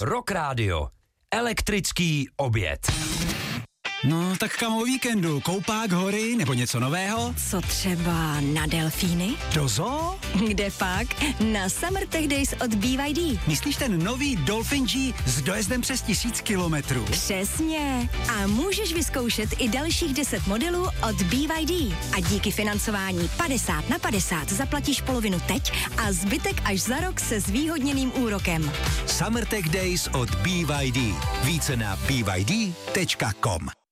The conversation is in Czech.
Rock Radio. Elektrický oběd. No, tak kam o víkendu? Koupák, hory nebo něco nového? Co třeba na delfíny? Do zoo? Kde pak? Na Summer Tech Days od BYD. Myslíš ten nový Dolphin G s dojezdem přes 1000 kilometrů? Přesně. A můžeš vyzkoušet i dalších 10 modelů od BYD. A díky financování 50/50 zaplatíš polovinu teď a zbytek až za rok se zvýhodněným úrokem. Summer Tech Days od BYD. Více na byd.com.